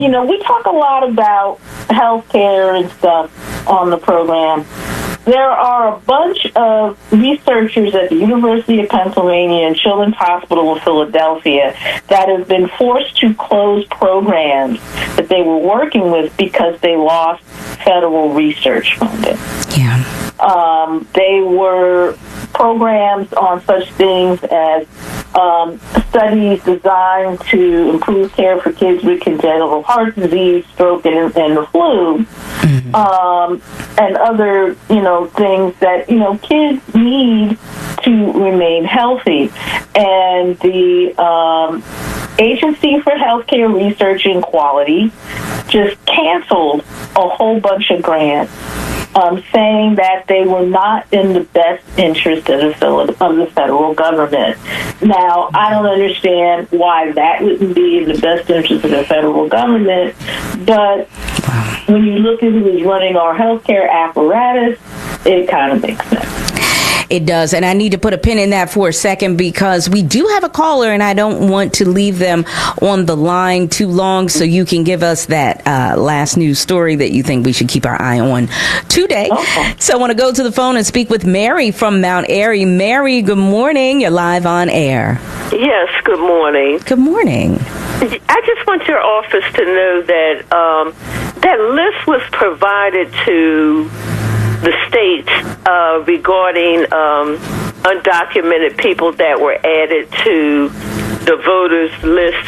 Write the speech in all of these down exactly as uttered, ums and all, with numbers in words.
you know, we talk a lot about healthcare and stuff on the program. There are a bunch of researchers at the University of Pennsylvania and Children's Hospital of Philadelphia that have been forced to close programs that they were working with because they lost federal research funding. Yeah. Um, they were programs on such things as um, studies designed to improve care for kids with congenital heart disease, stroke, and, and the flu, mm-hmm. um, and other, you know, things that, you know, kids need to remain healthy. And the um, Agency for Healthcare Research and Quality just canceled a whole bunch of grants, Um, saying that they were not in the best interest of the, of the federal government. Now, I don't understand why that wouldn't be in the best interest of the federal government, but when you look at who is running our healthcare apparatus, it kind of makes sense. It does. And I need to put a pin in that for a second because we do have a caller and I don't want to leave them on the line too long. So you can give us that uh, last news story that you think we should keep our eye on today. Okay. So I want to go to the phone and speak with Mary from Mount Airy. Mary, good morning. You're live on air. Yes, good morning. Good morning. I just want your office to know that um, that list was provided to the states uh, regarding um, undocumented people that were added to the voters list.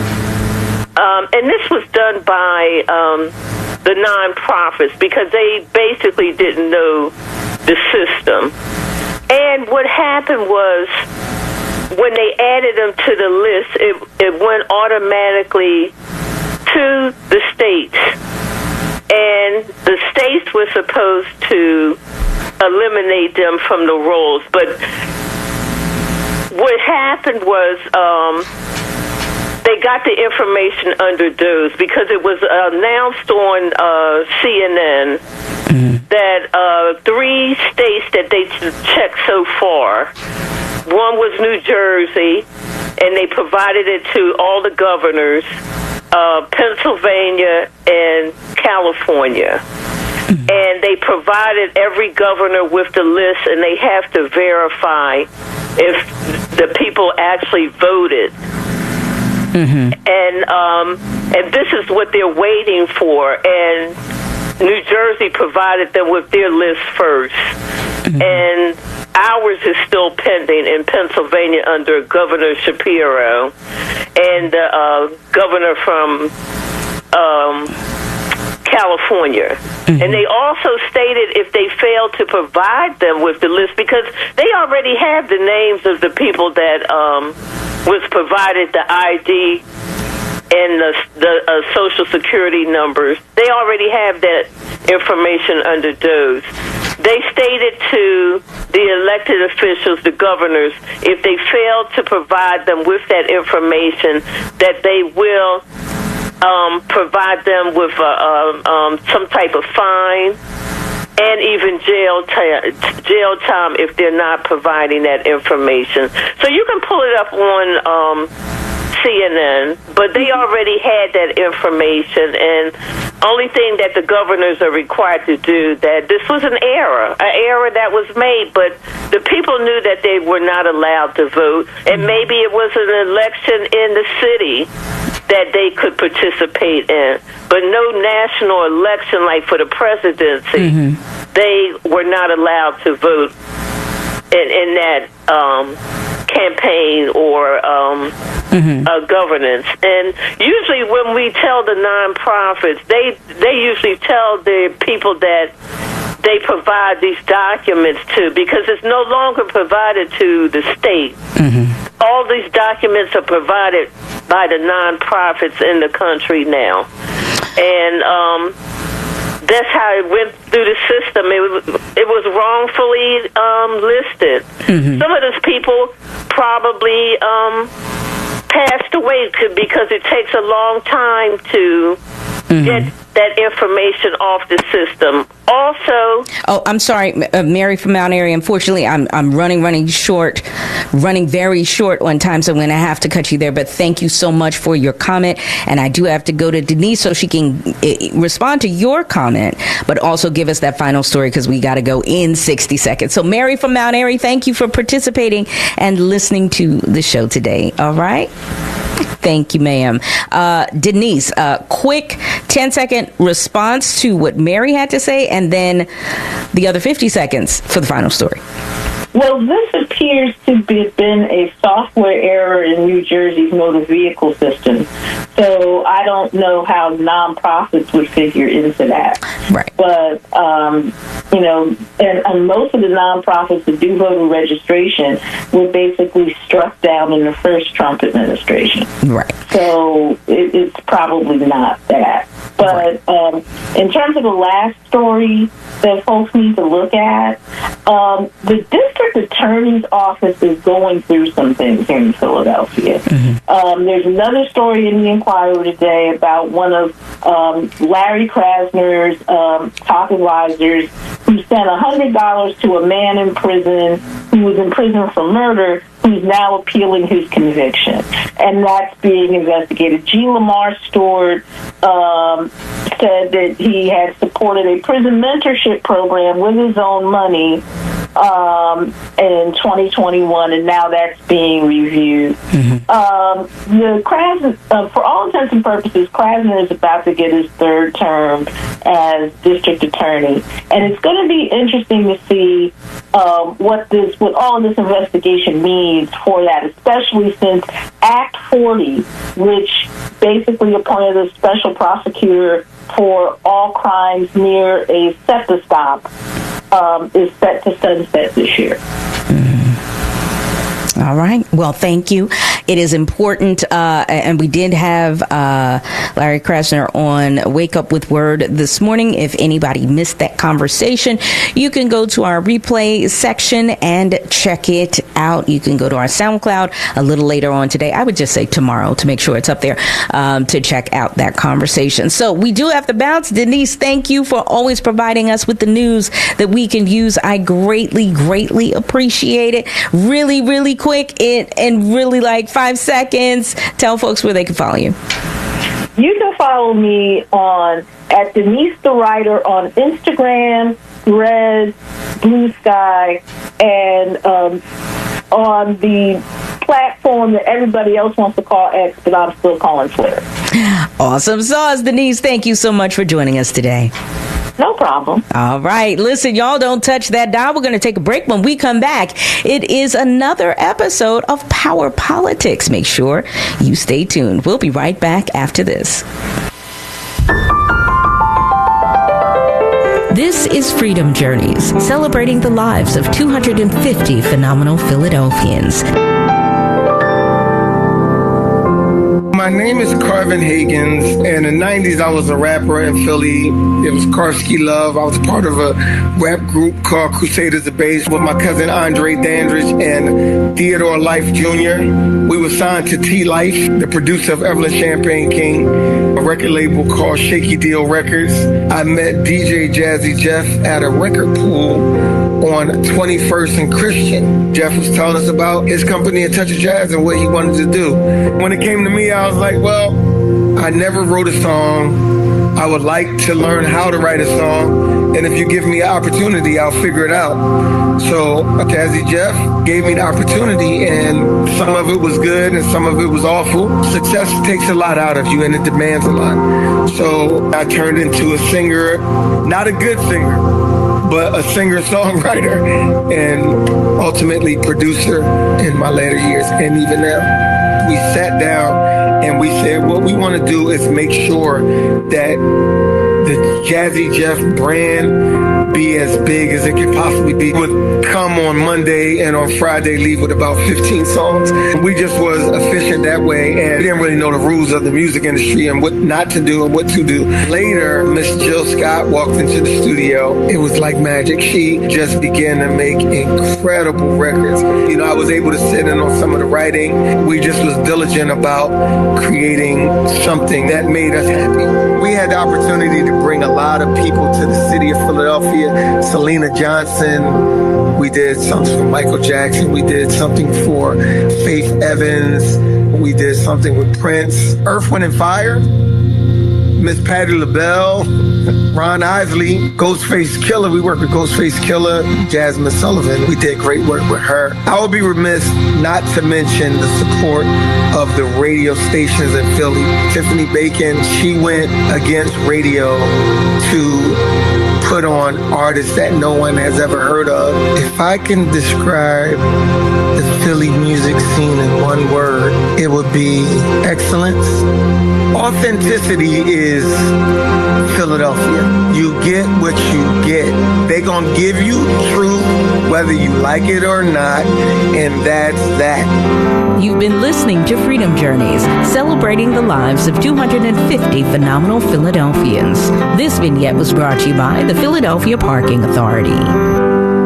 Um, and this was done by um, the nonprofits because they basically didn't know the system. And what happened was when they added them to the list, it, it went automatically to the states. And the states were supposed to eliminate them from the rolls. But what happened was um, they got the information under those because it was announced on uh, C N N mm-hmm. that uh, three states that they checked so far, one was New Jersey, and they provided it to all the governors, Uh, Pennsylvania and California. Mm-hmm. And they provided every governor with the list, and they have to verify if the people actually voted. Mm-hmm. And um, and this is what they're waiting for. And New Jersey provided them with their list first. Mm-hmm. And ours is still pending in Pennsylvania under Governor Shapiro and the uh, governor from um, California. Mm-hmm. And they also stated if they failed to provide them with the list, because they already have the names of the people that um, was provided the I D and the, the uh, Social Security numbers. They already have that information under those. They stated to the elected officials, the governors, if they fail to provide them with that information, that they will um, provide them with a, um, um, some type of fine and even jail t- jail time if they're not providing that information. So you can pull it up on um, C N N, but they already had that information, and only thing that the governors are required to do, that this was an error, an error that was made, but the people knew that they were not allowed to vote, and maybe it was an election in the city that they could participate in, but no national election like for the presidency, mm-hmm. they were not allowed to vote in, in that um, campaign or um, mm-hmm. uh, governance. And usually when we tell the nonprofits, they they usually tell the people that they provide these documents to, because it's no longer provided to the state. Mm-hmm. All these documents are provided by the nonprofits in the country now. And um, that's how it went through the system. It was, it was wrongfully um, listed. Mm-hmm. Some of those people probably um, passed away because it takes a long time to mm-hmm. get that information off the system. Also, oh, I'm sorry, uh, Mary from Mount Airy. Unfortunately, I'm I'm running running short, running very short on time, so I'm going to have to cut you there. But thank you so much for your comment, and I do have to go to Denise so she can uh, respond to your comment, but also give us that final story because we got to go in sixty seconds. So, Mary from Mount Airy, thank you for participating and listening to the show today. All right. Thank you, ma'am. Uh, Denise, uh, quick ten second response to what Mary had to say, and then the other fifty seconds for the final story. Well, this appears to have been a software error in New Jersey's motor vehicle system. So I don't know how nonprofits would figure into that. Right. But, um, you know, and, and most of the nonprofits that do voter registration were basically struck down in the first Trump administration. Right. So it, it's probably not that. But um, in terms of the last story that folks need to look at, um, the district attorney's office is going through some things here in Philadelphia. Mm-hmm. Um, there's another story in the Inquirer today about one of um, Larry Krasner's um, top advisors who sent one hundred dollars to a man in prison who was in prison for murder, who's now appealing his conviction. And that's being investigated. G. Lamar Stewart um, said that he had supported a prison mentorship program with his own money um, in twenty twenty-one, and now that's being reviewed. Mm-hmm. Um, the Krasner, uh, for all intents and purposes, Krasner is about to get his third term as district attorney, and it's going to be interesting to see um, what this, what all of this investigation means for that, especially since Act forty, which basically appointed a special prosecutor for all crimes near a SEPTA stop, um, is set to sunset this year. Mm-hmm. All right. Well, thank you. It is important, uh, and we did have uh, Larry Krasner on Wake Up with Word this morning. If anybody missed that conversation, you can go to our replay section and check it out. You can go to our SoundCloud a little later on today. I would just say tomorrow to make sure it's up there um, to check out that conversation. So we do have to bounce. Denise, thank you for always providing us with the news that we can use. I greatly, greatly appreciate it. Really, really quick it and really like five seconds. Tell folks where they can follow you. You can follow me on at Denise the Writer on Instagram, Threads, Blue Sky, and um, on the platform that everybody else wants to call X, but I'm still calling Twitter. Awesome sauce, Denise. Thank you so much for joining us today. No problem. All right. Listen, y'all don't touch that dial. We're going to take a break. When we come back, it is another episode of Power Politics. Make sure you stay tuned. We'll be right back after this. This is Freedom Journeys, celebrating the lives of two hundred fifty phenomenal Philadelphians. My name is Carvin Higgins. In the nineties, I was a rapper in Philly. It was Karski Love. I was part of a rap group called Crusaders of Bass with my cousin Andre Dandridge and Theodore Life Junior We were signed to T-Life, the producer of Evelyn Champagne King, a record label called Shaky Deal Records. I met D J Jazzy Jeff at a record pool on twenty-first and Christian. Jeff was telling us about his company, A Touch of Jazz, and what he wanted to do. When it came to me, I was like, well, I never wrote a song. I would like to learn how to write a song, and if you give me an opportunity, I'll figure it out. So Jazzy Jeff gave me the opportunity, and some of it was good and some of it was awful. Success takes a lot out of you, and it demands a lot. So I turned into a singer, not a good singer, but a singer-songwriter and ultimately producer in my later years. And even now, we sat down and we said, what we want to do is make sure that the Jazzy Jeff brand be as big as it could possibly be. Would come on Monday and on Friday leave with about fifteen songs. We just was efficient that way, and we didn't really know the rules of the music industry and what not to do and what to do. Later, Miss Jill Scott walked into the studio. It was like magic. She just began to make incredible records. You know, I was able to sit in on some of the writing. We just was diligent about creating something that made us happy. We had the opportunity to bring a lot of people to the city of Philadelphia. Selena Johnson. We did something for Michael Jackson. We did something for Faith Evans. We did something with Prince. Earth, Wind and Fire. Miss Patti LaBelle, Ron Isley, Ghostface Killah. We worked with Ghostface Killah, Jasmine Sullivan. We did great work with her. I would be remiss not to mention the support of the radio stations in Philly. Tiffany Bacon, she went against radio to put on artists that no one has ever heard of. If I can describe the Philly music scene in one word, it would be excellence. Authenticity is Philadelphia. You get what you get. They gonna give you truth whether you like it or not, and that's that. You've been listening to Freedom Journeys, celebrating the lives of two hundred fifty phenomenal Philadelphians. This vignette was brought to you by the Philadelphia Parking Authority.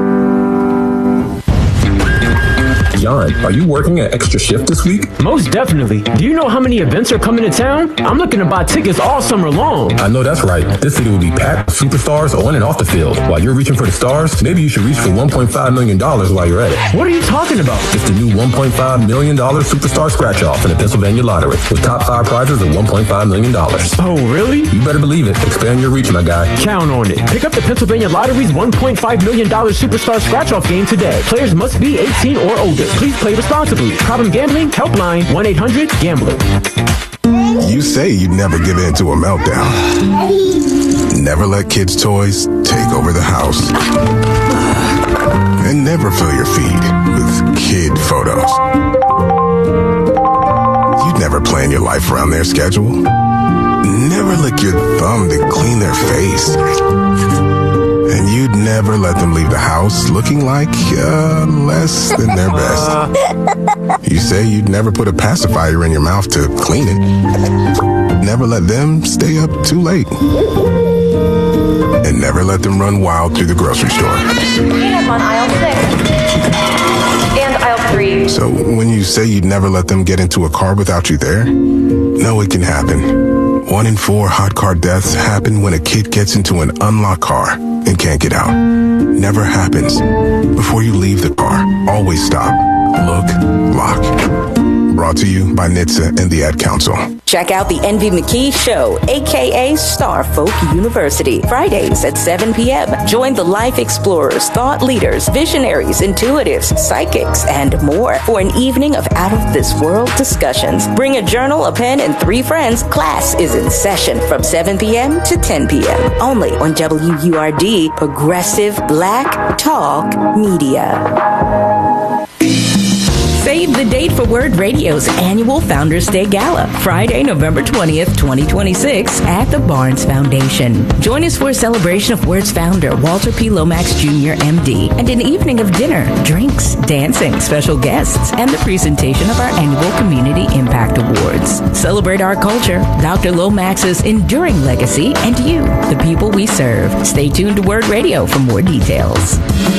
John, are you working an extra shift this week? Most definitely. Do you know how many events are coming to town? I'm looking to buy tickets all summer long. I know that's right. This city will be packed with superstars on and off the field. While you're reaching for the stars, maybe you should reach for one point five million dollars while you're at it. What are you talking about? It's the new one point five million dollars Superstar Scratch-Off in the Pennsylvania Lottery with top five prizes of one point five million dollars. Oh, really? You better believe it. Expand your reach, my guy. Count on it. Pick up the Pennsylvania Lottery's one point five million dollars Superstar Scratch-Off game today. Players must be eighteen or older. Please play responsibly. Problem gambling? Helpline one eight hundred gambler. You say you'd never give in to a meltdown. Never let kids' toys take over the house. And never fill your feed with kid photos. You'd never plan your life around their schedule. Never lick your thumb to clean their face. And you'd never let them leave the house looking like uh, less than their best. You say you'd never put a pacifier in your mouth to clean it. Never let them stay up too late. And never let them run wild through the grocery store. Peanuts on aisle six. And aisle three. So when you say you'd never let them get into a car without you there, no, it can happen. One in four hot car deaths happen when a kid gets into an unlocked car and can't get out. Never happens. Before you leave the car, always stop, look, lock. Brought to you by N H T S A and the Ad Council. Check out the Envy McKee Show, a k a. Star Folk University, Fridays at seven p.m. Join the life explorers, thought leaders, visionaries, intuitives, psychics, and more for an evening of out-of-this-world discussions. Bring a journal, a pen, and three friends. Class is in session from seven p.m. to ten p.m. Only on W U R D, Progressive Black Talk Media. Save the date for Word Radio's annual Founders Day Gala, Friday, November twentieth, twenty twenty-six, at the Barnes Foundation. Join us for a celebration of Word's founder, Walter P. Lomax Junior M D, and an evening of dinner, drinks, dancing, special guests, and the presentation of our annual Community Impact Awards. Celebrate our culture, Doctor Lomax's enduring legacy, and you, the people we serve. Stay tuned to Word Radio for more details.